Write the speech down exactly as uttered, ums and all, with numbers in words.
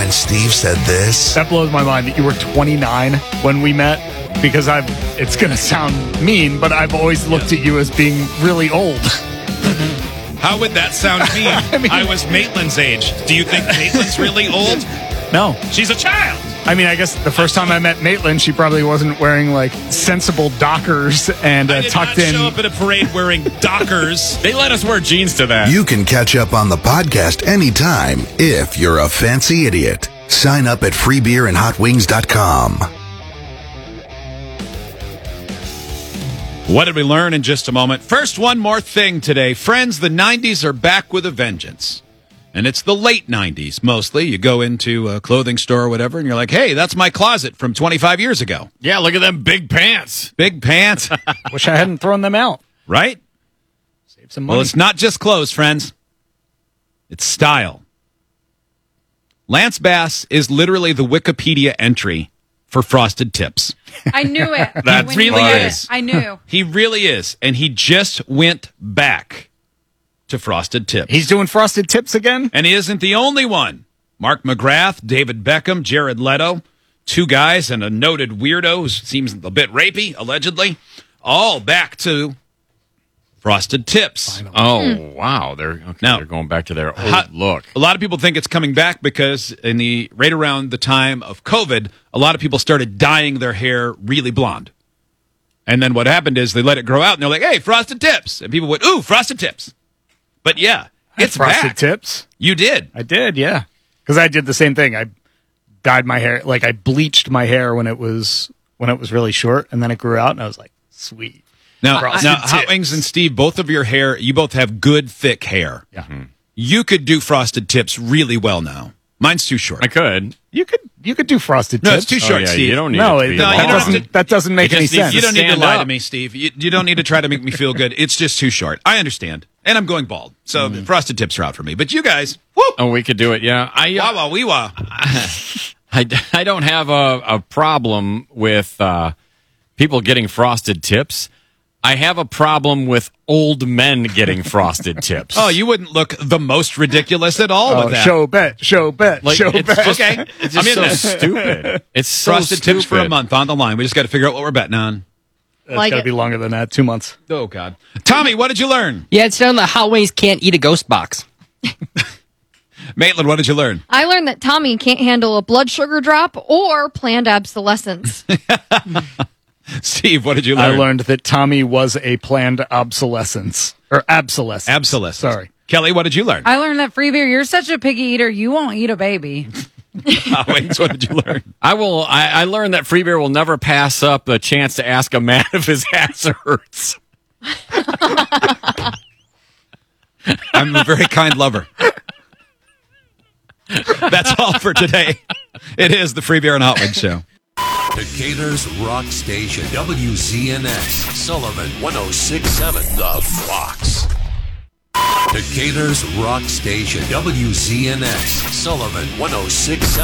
when Steve said this? That blows my mind that you were twenty-nine when we met, because I've, it's going to sound mean, but I've always looked at you as being really old. How would that sound mean? I mean- I was Maitland's age. Do you think Maitland's really old? No. She's a child. I mean, I guess the first time I met Maitland, she probably wasn't wearing, like, sensible Dockers and uh, I did tucked not in. show up at a parade wearing Dockers. They let us wear jeans to that. You can catch up on the podcast anytime if you're a fancy idiot. Sign up at free beer and hot wings dot com. What did we learn in just a moment? First, one more thing today. Friends, the nineties are back with a vengeance. And it's the late nineties, mostly. You go into a clothing store or whatever, and you're like, hey, that's my closet from twenty-five years ago. Yeah, look at them big pants. Big pants, Wish I hadn't thrown them out. right? Save some money. Well, it's not just clothes, friends. It's style. Lance Bass is literally the Wikipedia entry for Frosted Tips. I knew it. That When you really said is. it, I knew. He really is. And he just went back to Frosted Tips. He's doing Frosted Tips again? And he isn't the only one. Mark McGrath, David Beckham, Jared Leto, two guys and a noted weirdo who seems a bit rapey, allegedly, all back to Frosted Tips. Oh, wow. They're okay, Now- they're going back to their old How- look. A lot of people think it's coming back because in the right around the time of COVID, a lot of people started dyeing their hair really blonde. And then what happened is they let it grow out and they're like, hey, Frosted Tips. And people went, ooh, Frosted Tips. But yeah, it's Frosted back. Tips? You did. I did, yeah. Because I did the same thing. I dyed my hair, like I bleached my hair when it was when it was really short, and then it grew out, and I was like, sweet. Now, Frosted now Tips. Hot Wings and Steve, both of your hair, you both have good, thick hair. Yeah. You could do Frosted Tips really well now. Mine's too short. I could. You could you could do Frosted No, Tips. it's too Oh, short, yeah, Steve. you don't need No, it to it, be No, that, you don't long. have doesn't, that doesn't make It any just needs sense. You don't need to Stand lie up. to me, Steve. You, you don't need to try to make me feel good. It's just too short. I understand. And I'm going bald. So Mm. the Frosted Tips are out for me. But you guys, whoo! Oh, we could do it, yeah. I, Wah, uh, wah, wee, wah. I, I don't have a, a problem with uh, people getting frosted tips. I have a problem with old men getting frosted tips. Oh, you wouldn't look the most ridiculous at all Oh, with that. show bet, show bet, Like, show it's bet. just, Okay. It's I'm just in so there. stupid. It's so Frosted stupid. Tips for a month on the line. We just got to figure out what we're betting on. It's Like got to it. be longer than that. Two months. Oh, God. Tommy, what did you learn? Yeah, it's down the Hot Wings can't eat a ghost box. Maitland, what did you learn? I learned that Tommy can't handle a blood sugar drop or planned obsolescence. Steve, what did you learn? I learned that Tommy was a planned obsolescence. Or obsolescence. Absolutely. Sorry. Kelly, what did you learn? I learned that free beer, you're such a picky eater, you won't eat a baby. Hot Wings, what did you learn? I will. I, I learned that free beer will never pass up the chance to ask a man if his ass hurts. I'm a very kind lover. That's all for today. It is the Free Beer and Hot Wings Show. Decatur's Rock Station, W Z N X, Sullivan one oh six point seven, The Fox. Decatur's Rock Station, W Z N X, Sullivan one oh six point seven.